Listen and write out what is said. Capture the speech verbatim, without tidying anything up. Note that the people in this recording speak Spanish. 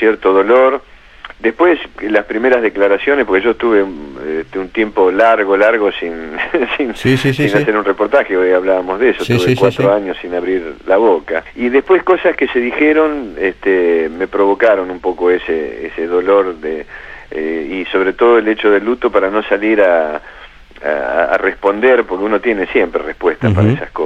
cierto dolor. Después, las primeras declaraciones, porque yo estuve este, un tiempo largo, largo sin, sin, sí, sí, sí, sin sí. hacer un reportaje, hoy hablábamos de eso, Sí, tuve sí, cuatro sí, sí. años sin abrir la boca. Y después cosas que se dijeron este, me provocaron un poco ese, ese dolor, de eh, y sobre todo el hecho del luto para no salir a, a, a responder, porque uno tiene siempre respuestas uh-huh. para esas cosas.